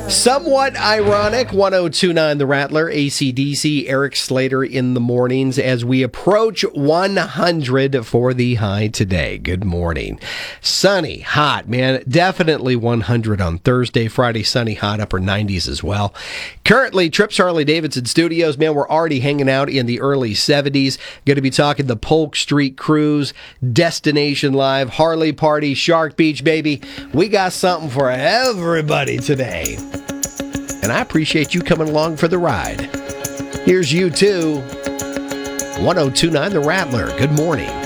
Somewhat ironic, 1029 The Rattler, AC/DC, Eric Slater in the mornings as we approach 100 for the high today. Good morning. Sunny, hot, man. Definitely 100 on Thursday. Friday, sunny, hot, upper 90s as well. Currently, Trips Harley-Davidson Studios, man, we're already hanging out in the early 70s. Going to be talking the Polk Street Cruise, Destination Live, Harley Party, Shark Beach, baby. We got something for everybody today. And I appreciate you coming along for the ride. Here's you too. 1029 The Rattler. Good morning.